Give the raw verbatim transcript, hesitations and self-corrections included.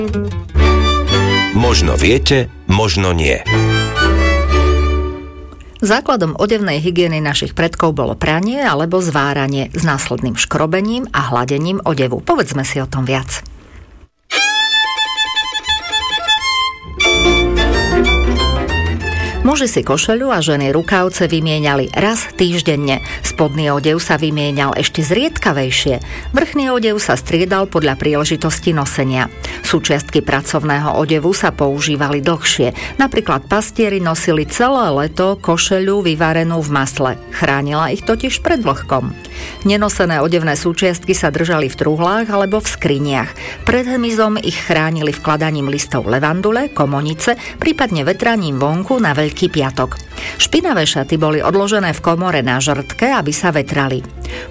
Možno viete, možno nie. Základom odevnej hygieny našich predkov bolo pranie alebo zváranie s následným škrobením a hladením odevu. Povedzme si o tom viac. Muži si košeľu a ženy rukávce vymieniali raz týždenne. Spodný odev sa vymienial ešte zriedkavejšie. Vrchný odev sa striedal podľa príležitosti nosenia. Súčiastky pracovného odevu sa používali dlhšie. Napríklad pastieri nosili celé leto košeľu vyvarenú v masle. Chránila ich totiž pred vlhkom. Nenosené odevné súčiastky sa držali v truhlách alebo v skriniach. Pred hmyzom ich chránili vkladaním listov levandule, komonice, prípadne vetraním vonku na Veľký piatok. Špinavé šaty boli odložené v komore na žrtke, aby sa vetrali.